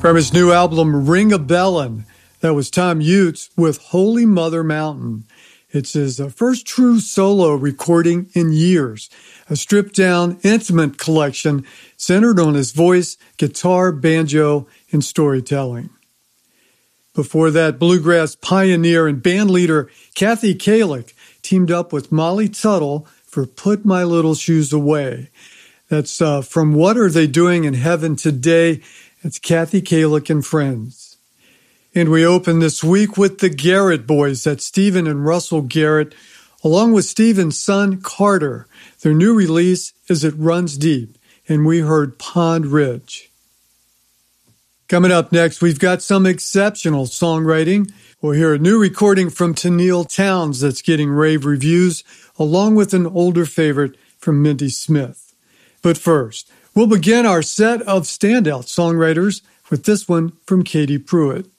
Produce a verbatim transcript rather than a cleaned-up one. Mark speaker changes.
Speaker 1: From his new album, Ring a Bellin', that was Tom Utes with Holy Mother Mountain. It's his first true solo recording in years, a stripped-down, intimate collection centered on his voice, guitar, banjo, and storytelling. Before that, bluegrass pioneer and bandleader Kathy Kalick teamed up with Molly Tuttle for Put My Little Shoes Away. That's uh, from What Are They Doing in Heaven Today? It's Kathy Kalick and Friends. And we open this week with the Garrett Boys. That's Stephen and Russell Garrett, along with Stephen's son, Carter. Their new release is It Runs Deep, and we heard Pond Ridge. Coming up next, we've got some exceptional songwriting. We'll hear a new recording from Tennille Townes that's getting rave reviews, along with an older favorite from Mindy Smith. But first, we'll begin our set of standout songwriters with this one from Katie Pruitt.